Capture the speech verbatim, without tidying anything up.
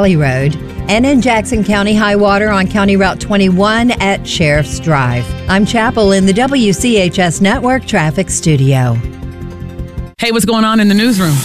Valley Road, and in Jackson County, high water on County Route twenty-one at Sheriff's Drive. I'm Chapel in the W C H S Network Traffic Studio. Hey, what's going on in the newsroom?